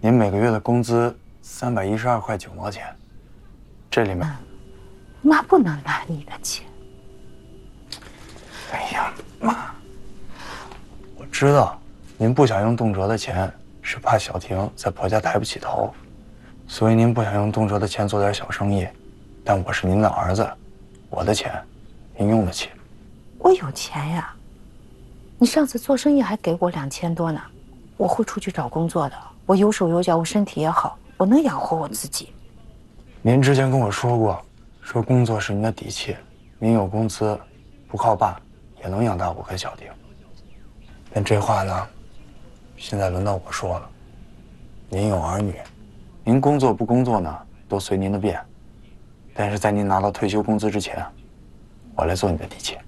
您每个月的工资312块9毛钱，这里面…… 妈不能拿你的钱。 哎呀，妈，我知道您不想用动辄的钱，是怕小婷在婆家抬不起头，所以您不想用动辄的钱做点小生意。但我是您的儿子，我的钱您用得起。 我有钱呀，你上次做生意还给我2000多呢。我会出去找工作的，我有手有脚，我身体也好，我能养活我自己。 您之前跟我说过，说工作是您的底气，您有工资，不靠爸也能养大我跟小婷。但这话呢，现在轮到我说了。您有儿女，您工作不工作呢，都随您的便。但是在您拿到退休工资之前，我来做你的底气。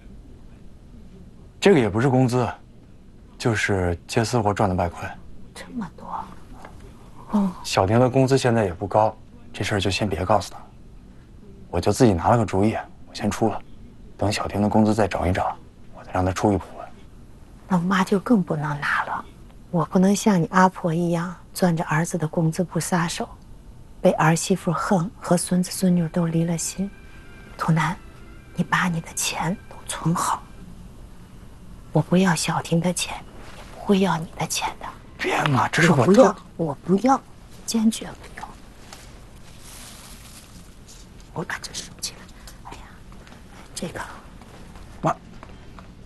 这个也不是工资，就是接私活赚的外快。 这么多？ 小婷的工资现在也不高，这事儿就先别告诉她。我就自己拿了个主意，我先出了，等小婷的工资再涨一涨，我再让她出一部分。 那妈就更不能拿了，我不能像你阿婆一样攥着儿子的工资不撒手，被儿媳妇恨和孙子孙女都离了心。图南，你把你的钱都存好。我不要小婷的钱，也不会要你的钱的。 别嘛，这是我不要，我不要，坚决不要。我把这收起来。哎呀，这个。